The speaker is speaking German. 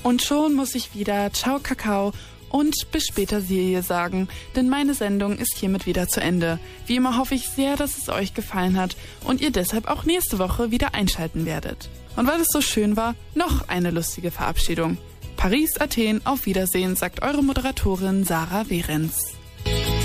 Und schon muss ich wieder Ciao Kakao und bis später Silje sagen, denn meine Sendung ist hiermit wieder zu Ende. Wie immer hoffe ich sehr, dass es euch gefallen hat und ihr deshalb auch nächste Woche wieder einschalten werdet. Und weil es so schön war, noch eine lustige Verabschiedung. Paris, Athen, auf Wiedersehen, sagt eure Moderatorin Sarah Wehrens.